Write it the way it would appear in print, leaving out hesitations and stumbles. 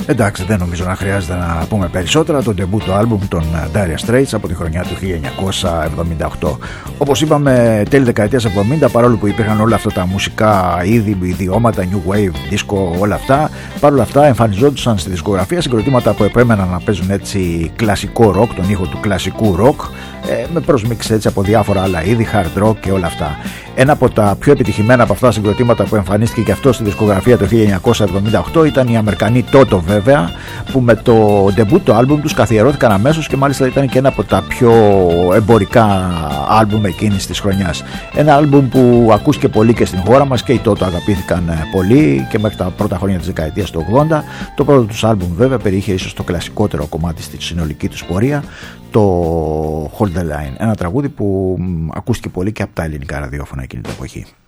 Εντάξει, δεν νομίζω να χρειάζεται να πούμε περισσότερα. Το ντεμπούτο άλμπουμ των Dire Straits από τη χρονιά του 1978. Όπως είπαμε, τέλη δεκαετίας 70, παρόλο που υπήρχαν όλα αυτά τα μουσικά είδη, ιδιώματα, new wave, disco, όλα αυτά, παρόλα αυτά εμφανιζόντουσαν στη δισκογραφία συγκροτήματα που επέμεναν να παίζουν έτσι κλασικό rock, τον ήχο του κλασικού rock, με προσμίξεις έτσι από διάφορα άλλα είδη, hard rock και όλα αυτά. Ένα από τα πιο επιτυχημένα από αυτά τα συγκροτήματα που εμφανίστηκε και αυτό στη δισκογραφία το 1978 ήταν οι Αμερικανοί Toto, βέβαια, που με το debut άλμπουμ τους καθιερώθηκαν αμέσως και μάλιστα ήταν και ένα από τα πιο εμπορικά άλμπουμ εκείνης της χρονιάς. Ένα άλμπουμ που ακούστηκε πολύ και στην χώρα μας και οι Toto αγαπήθηκαν πολύ και μέχρι τα πρώτα χρόνια της δεκαετίας του 80. Το πρώτο τους άλμπουμ βέβαια περιείχε ίσως το κλασικότερο κομμάτι στη συνολική τους πορεία, το Hold the Line, ένα τραγούδι που ακούστηκε πολύ και από τα ελληνικά ραδιόφωνα εκείνη την εποχή.